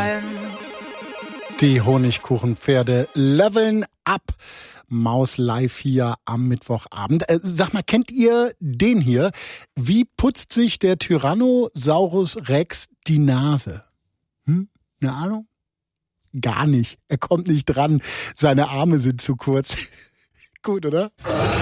Die Honigkuchenpferde leveln ab. Maus live hier am Mittwochabend. Sag mal, kennt ihr den hier? Wie putzt sich der Tyrannosaurus Rex die Nase? Eine Ahnung? Gar nicht. Er kommt nicht dran. Seine Arme sind zu kurz. Gut, oder?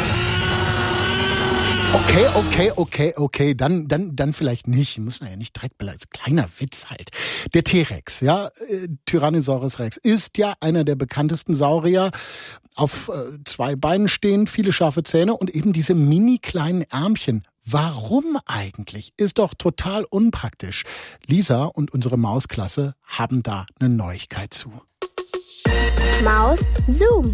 Okay. Dann vielleicht nicht. Muss man ja nicht direkt beleidigen. Kleiner Witz halt. Der T-Rex, ja, Tyrannosaurus Rex, ist ja einer der bekanntesten Saurier. Auf 2 Beinen stehen, viele scharfe Zähne und eben diese mini kleinen Ärmchen. Warum eigentlich? Ist doch total unpraktisch. Lisa und unsere Mausklasse haben da eine Neuigkeit zu. Maus Zoom.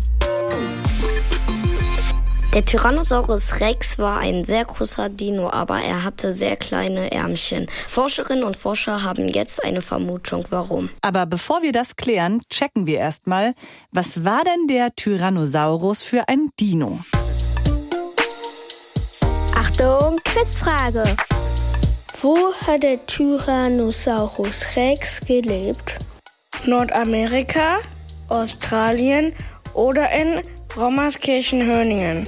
Der Tyrannosaurus Rex war ein sehr großer Dino, aber er hatte sehr kleine Ärmchen. Forscherinnen und Forscher haben jetzt eine Vermutung, warum. Aber bevor wir das klären, checken wir erstmal, was war denn der Tyrannosaurus für ein Dino? Achtung, Quizfrage. Wo hat der Tyrannosaurus Rex gelebt? Nordamerika, Australien oder in Rommerskirchen-Höningen?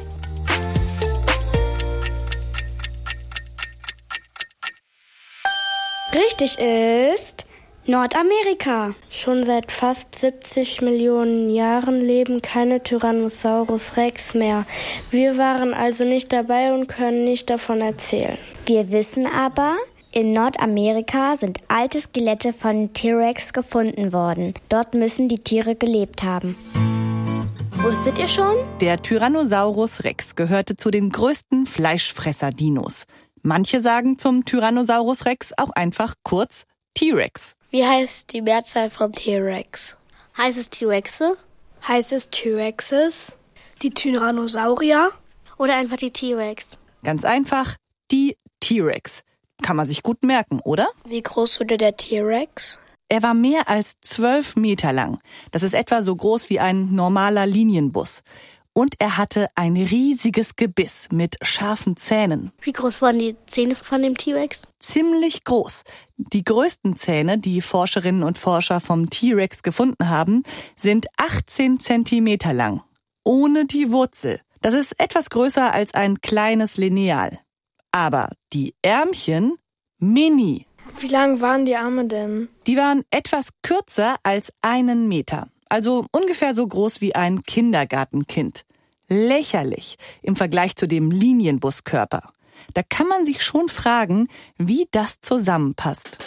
Richtig ist Nordamerika. Schon seit fast 70 Millionen Jahren leben keine Tyrannosaurus Rex mehr. Wir waren also nicht dabei und können nicht davon erzählen. Wir wissen aber, in Nordamerika sind alte Skelette von T-Rex gefunden worden. Dort müssen die Tiere gelebt haben. Wusstet ihr schon? Der Tyrannosaurus Rex gehörte zu den größten Fleischfresser-Dinos. Manche sagen zum Tyrannosaurus Rex auch einfach kurz T-Rex. Wie heißt die Mehrzahl von T-Rex? Heißt es T-Rexe? Heißt es T-Rexes? Die Tyrannosaurier? Oder einfach die T-Rex? Ganz einfach, die T-Rex. Kann man sich gut merken, oder? Wie groß wurde der T-Rex? Er war mehr als 12 Meter lang. Das ist etwa so groß wie ein normaler Linienbus. Und er hatte ein riesiges Gebiss mit scharfen Zähnen. Wie groß waren die Zähne von dem T-Rex? Ziemlich groß. Die größten Zähne, die Forscherinnen und Forscher vom T-Rex gefunden haben, sind 18 Zentimeter lang. Ohne die Wurzel. Das ist etwas größer als ein kleines Lineal. Aber die Ärmchen, mini. Wie lang waren die Arme denn? Die waren etwas kürzer als 1 Meter. Also ungefähr so groß wie ein Kindergartenkind. Lächerlich im Vergleich zu dem Linienbuskörper. Da kann man sich schon fragen, wie das zusammenpasst.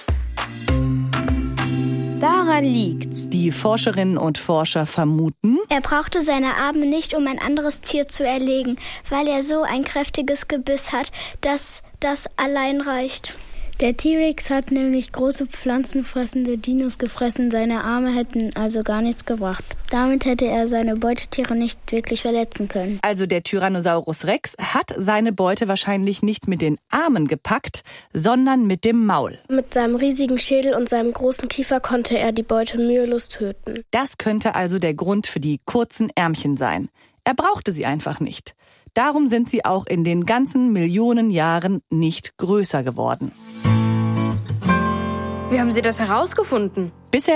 Daran liegt's. Die Forscherinnen und Forscher vermuten, Er brauchte seine Arme nicht, um ein anderes Tier zu erlegen, weil er so ein kräftiges Gebiss hat, dass das allein reicht. Der T-Rex hat nämlich große pflanzenfressende Dinos gefressen, seine Arme hätten also gar nichts gebracht. Damit hätte er seine Beutetiere nicht wirklich verletzen können. also der Tyrannosaurus Rex hat seine Beute wahrscheinlich nicht mit den Armen gepackt, sondern mit dem Maul. Mit seinem riesigen Schädel und seinem großen Kiefer konnte er die Beute mühelos töten. Das könnte also der Grund für die kurzen Ärmchen sein. Er brauchte sie einfach nicht. Darum sind sie auch in den ganzen Millionen Jahren nicht größer geworden. Wie haben Sie das herausgefunden? Bisher